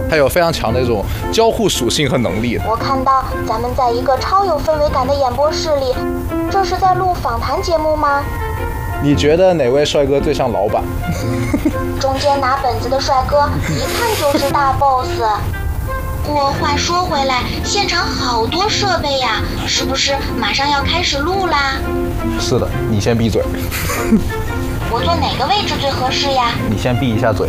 它有非常强的这种交互属性和能力。 我看到咱们在一个超有氛围感的演播室里，这是在录访谈节目吗？ 你觉得哪位帅哥最像老板？ 中间拿本子的帅哥一看就是大 boss。不过话说回来，现场好多设备呀，是不是马上要开始录啦？ 是的，你先闭嘴。 我坐哪个位置最合适呀？ 你先闭一下嘴。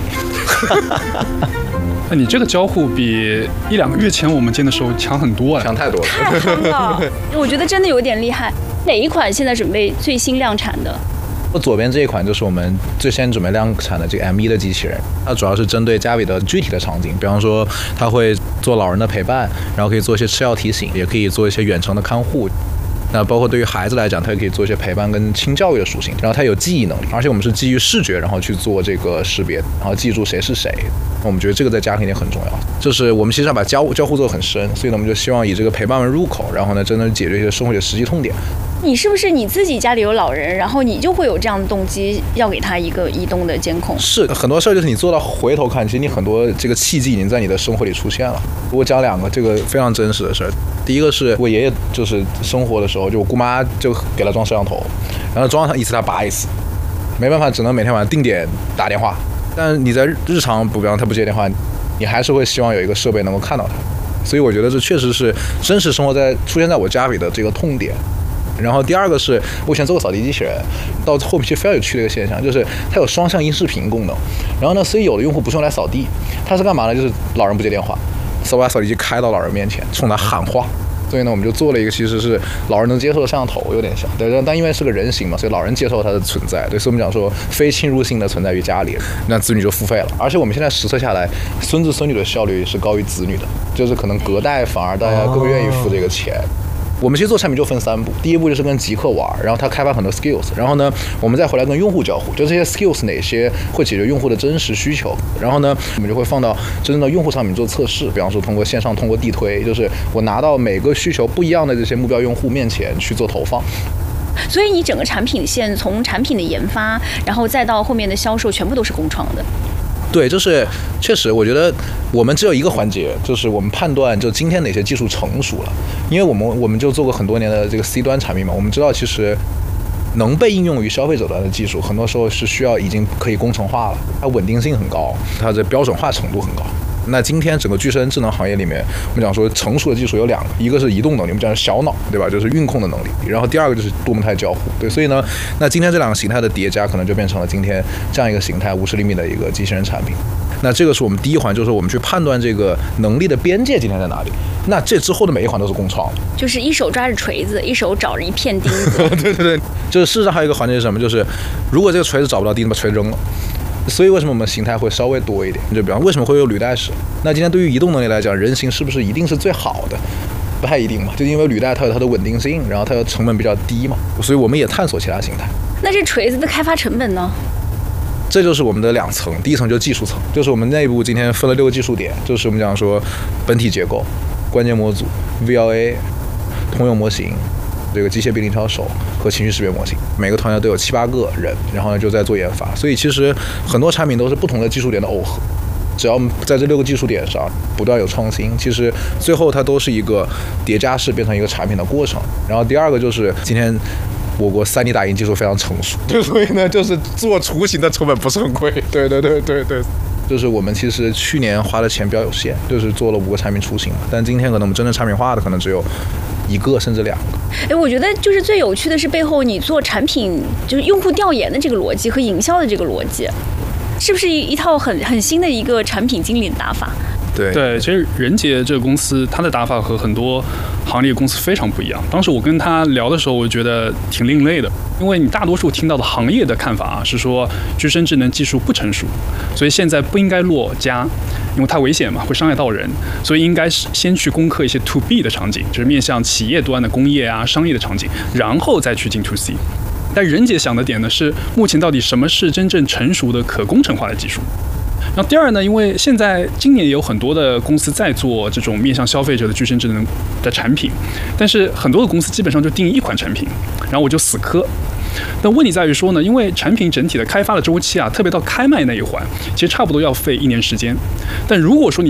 那你这个交互比1-2个月前我们见的时候强很多啊， 强太多了， 太夯了！我觉得真的有点厉害。哪一款现在准备最新量产的？ 我左边这一款就是我们最先准备量产的这个 M1 的机器人，它主要是针对家里的具体的场景，比方说它会做老人的陪伴，然后可以做一些吃药提醒，也可以做一些远程的看护。那包括对于孩子来讲，它也可以做一些陪伴跟轻教育的属性，然后它有记忆能力，而且我们是基于视觉，然后去做这个识别，然后记住谁是谁。我们觉得这个在家庭里很重要，就是我们其实要把交互做得很深，所以呢，我们就希望以这个陪伴为入口，然后呢，真的解决一些生活里的实际痛点。 你是不是你自己家里有老人，然后你就会有这样的动机，要给他一个移动的监控？ 是很多事儿，就是你做到回头看，其实你很多这个契机已经在你的生活里出现了。我讲2个这个非常真实的事儿。第一个是我爷爷就是生活的时候，就我姑妈就给他装摄像头，然后装上一次他拔一次，没办法，只能每天晚上定点打电话。但是你在日常，比方他不接电话，你还是会希望有一个设备能够看到他。所以我觉得这确实是真实生活出现在我家里的这个痛点。然后第二个是我以前做过扫地机器人，到后面其实非常有趣的一个现象，就是它有双向音视频功能。然后呢，所以有的用户不是用来扫地，它是干嘛呢？就是老人不接电话，把扫地机开到老人面前，冲他喊话。所以呢，我们就做了一个其实是老人能接受的摄像头，有点像，对，但因为是个人形嘛，所以老人接受它的存在，对，所以我们讲说非侵入性的存在于家里，那子女就付费了。而且我们现在实测下来，孙子孙女的效率是高于子女的，就是可能隔代反而大家更愿意付这个钱。我们其实做产品就分3步，第一步就是跟极客玩，然后他开发很多 skills， 然后呢，我们再回来跟用户交互，就这些 skills 哪些会解决用户的真实需求，然后呢，我们就会放到真正的用户场景做测试，比方说通过线上，通过地推，就是我拿到每个需求不一样的这些目标用户面前去做投放。 所以你整个产品线从产品的研发，然后再到后面的销售，全部都是共创的。 对，就是确实，我觉得我们只有一个环节，就是我们判断就今天哪些技术成熟了，因为我们就做过很多年的这个 C 端产品嘛，我们知道其实能被应用于消费者端的技术，很多时候是需要已经可以工程化了，它稳定性很高，它的标准化程度很高。那今天整个具身智能行业里面，我们讲说成熟的技术有2个，一个是移动能力，我们讲小脑，对吧？就是运控的能力，然后第2个就是多模态交互，对。所以呢，那今天这2个形态的叠加，可能就变成了今天这样一个形态50厘米的一个机器人产品。那这个是我们第一环，就是我们去判断这个能力的边界今天在哪里。那这之后的每一环都是共创， 就是一手抓着锤子，一手找着一片钉子。 对对对，就是事实上还有一个环节是什么？就是如果这个锤子找不到钉子，把锤子扔了。所以为什么我们形态会稍微多一点？就比方为什么会有履带式？那今天对于移动能力来讲，人形是不是一定是最好的？不太一定嘛，就因为履带它有它的稳定性，然后它的成本比较低嘛，所以我们也探索其他形态。 那这锤子的开发成本呢？ 这就是我们的2层，第一层就是技术层，就是我们内部今天分了6个技术点，就是我们讲说本体结构、关键模组、VLA、通用模型、这个机械臂灵巧手和情绪识别模型，每个团队都有7-8个人，然后呢就在做研发。所以其实很多产品都是不同的技术点的耦合，只要在这6个技术点上不断有创新，其实最后它都是一个叠加式变成一个产品的过程。然后第2个就是今天我国3D 打印技术非常成熟，所以呢就是做雏形的成本不是很贵。对对对对对。就是我们其实去年花的钱比较有限，就是做了5个产品雏形，但今天可能我们真正产品化的可能只有1个甚至2个。 哎，我觉得就是最有趣的是背后你做产品就是用户调研的这个逻辑和营销的这个逻辑，是不是一套很新的一个产品经理的打法？ 对，其实仁杰这个公司，它的打法和很多行业公司非常不一样。当时我跟他聊的时候，我觉得挺另类的，因为你大多数听到的行业的看法是说，具身智能技术不成熟，所以现在不应该落家，因为它危险嘛，会伤害到人，所以应该是先去攻克一些 to B 的场景，就是面向企业端的工业啊、商业的场景，然后再去进 to C。但仁杰想的点呢是，目前到底什么是真正成熟的可工程化的技术？然后第2呢，因为现在今年也有很多的公司在做这种面向消费者的具身智能的产品，但是很多的公司基本上就定一款产品，然后我就死磕。但问题在于说呢，因为产品整体的开发的周期啊，特别到开卖那一环，其实差不多要费1年时间。但如果说你